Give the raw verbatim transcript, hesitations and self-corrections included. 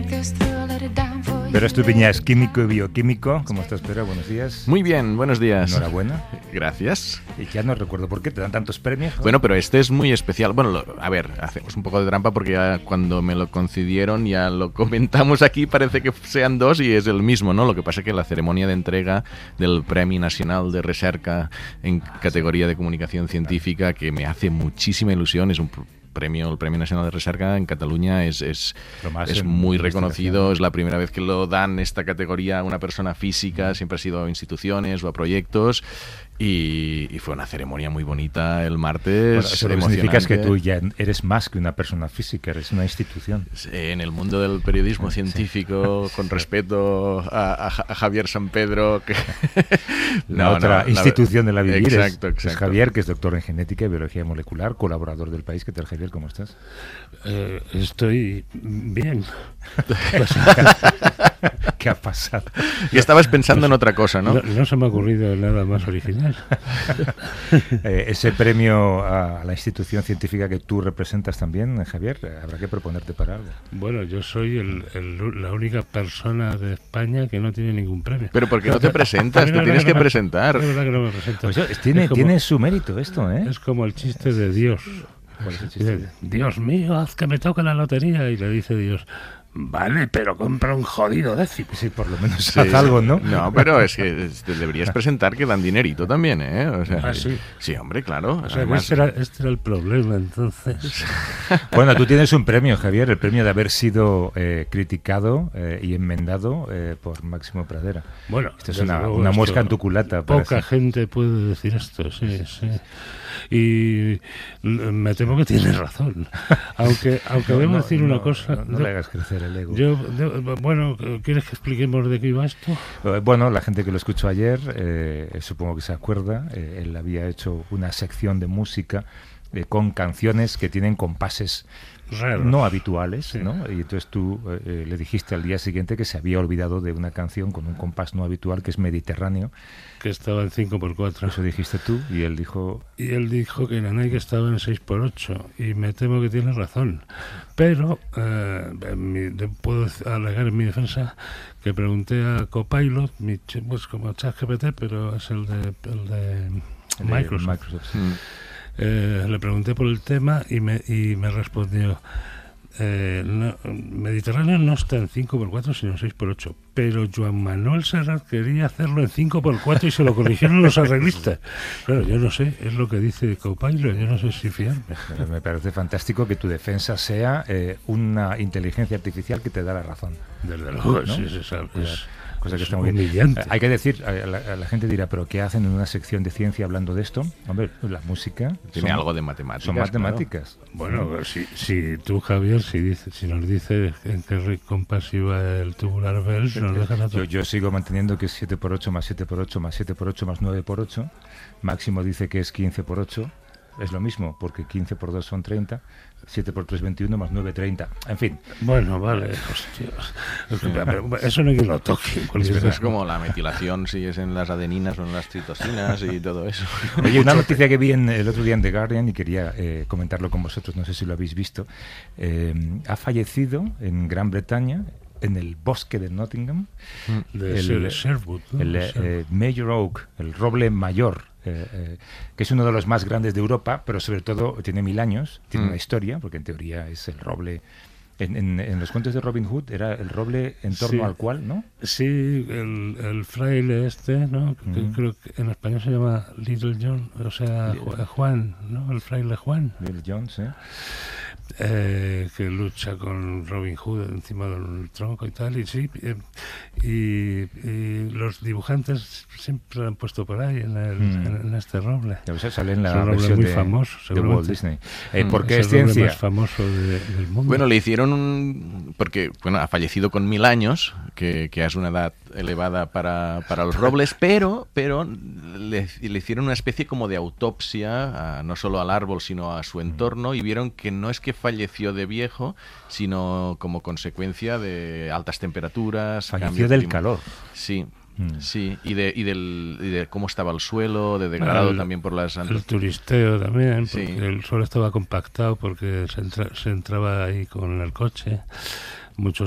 Pero Estupiñá es químico y bioquímico. ¿Cómo estás, Pera? Buenos días. Muy bien, buenos días. Enhorabuena. Gracias. Y ya no recuerdo por qué te dan tantos premios, ¿no? Bueno, pero este es muy especial. Bueno, lo, a ver, hacemos un poco de trampa porque ya cuando me lo concedieron ya lo comentamos aquí, parece que sean dos y es el mismo, ¿no? Lo que pasa es que la ceremonia de entrega del Premi Nacional de Recerca en categoría de comunicación científica, que me hace muchísima ilusión, es un premio, el Premio Nacional de Recerca en Cataluña es, es, es muy reconocido, es la primera vez que lo dan esta categoría a una persona física, siempre ha sido a instituciones o a proyectos, y, y fue una ceremonia muy bonita el martes. Bueno, eso lo que significa es que tú ya eres más que una persona física, eres una institución. En el mundo del periodismo científico, sí. Con respeto a, a, a Javier San Pedro, que la no, otra no, institución la... de la Vivir exacto, es, exacto. es Javier, que es doctor en genética y biología molecular, colaborador del País. ¿Qué tal, Javier? ¿Cómo estás? Eh, estoy bien. ¿Qué ha pasado? Y estabas pensando en otra cosa, ¿no? No, no se me ha ocurrido nada más original. eh, ese premio a la institución científica que tú representas también, Javier, habrá que proponerte para algo. Bueno, yo soy el, el, la única persona de España que no tiene ningún premio. Pero ¿por qué no te presentas? Te tienes que, que presentar. Es verdad que no me presento. Pues tiene, como, tiene su mérito esto, ¿eh? Es como el chiste de Dios. ¿Cuál es el chiste? Dice, Dios mío, haz que me toque la lotería. Y le dice Dios, vale, pero compra un jodido décimo. Sí, por lo menos sí, haz algo, ¿no? No, pero es que te deberías presentar que dan dinerito también, ¿eh? O sea, ah, sí. Sí, hombre, claro. O sea, Además... este, era, este era el problema, entonces. Bueno, tú tienes un premio, Javier, el premio de haber sido eh, criticado eh, y enmendado eh, por Máximo Pradera. Bueno, esto es una, una muesca en tu culata. Poca gente puede decir esto, sí, sí. Y me temo que tienes razón. Aunque aunque no, debo no, decir no, una cosa. No, no yo, le hagas crecer el ego. Yo, yo, bueno, ¿quieres que expliquemos de qué iba esto? Bueno, la gente que lo escuchó ayer, eh, supongo que se acuerda, eh, él había hecho una sección de música eh, con canciones que tienen compases raros, no habituales, sí. ¿no? Y entonces tú eh, le dijiste al día siguiente que se había olvidado de una canción con un compás no habitual que es Mediterráneo. Que estaba en cinco por cuatro. Eso dijiste tú y él dijo... Y él dijo que la Nike estaba en seis por ocho y me temo que tiene razón. Pero eh, mi, puedo alegar en mi defensa que pregunté a Copilot, mi, pues como ChatGPT, pero es el de, el de el Microsoft. De Microsoft sí. eh, le pregunté por el tema y me, y me respondió... Eh, no, Mediterráneo no está en cinco por cuatro sino en seis por ocho, pero Joan Manuel Serrat quería hacerlo en cinco por cuatro y se lo corrigieron los arreglistas. Claro, yo no sé, es lo que dice Copilot, yo no sé si fiarme. Me parece fantástico que tu defensa sea eh, una inteligencia artificial que te da la razón. Desde luego, ¿no? sí, sí, sí, es, cosa que es está muy humillante. Bien. Hay que decir, a la, a la gente dirá, ¿pero qué hacen en una sección de ciencia hablando de esto? Hombre, la música... Tiene son, algo de matemáticas. Son matemáticas. Claro. Bueno, si, si tú, Javier, si, dice, si nos dices en qué compás iba el tubular Bells, nos dejan a yo, yo sigo manteniendo que es siete por ocho más siete por ocho más siete por ocho más nueve por ocho. Máximo dice que es quince por ocho. Es lo mismo, porque quince por dos son treinta, siete por tres, veintiuno, más nueve, treinta. En fin. Bueno, vale, hostia. Eso no hay que lo toque. Es, es como la metilación, si es en las adeninas o en las citosinas y todo eso. Oye, una noticia que vi en, el otro día en The Guardian y quería eh, comentarlo con vosotros, no sé si lo habéis visto. Eh, ha fallecido en Gran Bretaña, en el bosque de Nottingham, de el, Sherwood, ¿no? el eh, Major Oak, el roble mayor. Eh, eh, que es uno de los más grandes de Europa, pero sobre todo tiene mil años, tiene mm. una historia, porque en teoría es el roble. En, en, en los cuentos de Robin Hood era el roble en torno sí. al cual, ¿no? Sí, el, el fraile este, ¿no? Mm. Que creo que en español se llama Little John, o sea, Little. Juan, ¿no? El fraile Juan. Little John, sí. Eh, que lucha con Robin Hood encima del tronco y tal, y sí, eh, y, y los dibujantes siempre lo han puesto por ahí en, el, mm. en, en este roble. Ya ves, sale en la es un roble versión muy de, famoso, de Walt Disney. Eh, ¿Por qué es, es el roble ciencia? más famoso de, del mundo. Bueno, le hicieron un... porque bueno, ha fallecido con mil años, que, que es una edad elevada para, para los robles, pero pero le, le hicieron una especie como de autopsia, a, no solo al árbol, sino a su entorno, y vieron que no es que falleció de viejo, sino como consecuencia de altas temperaturas. Falleció del clima. calor. Sí. Sí, y de, y, del, y de cómo estaba el suelo, de degradado el, también por las... El turisteo también, porque sí. el suelo estaba compactado porque se, entra, se entraba ahí con el coche, muchos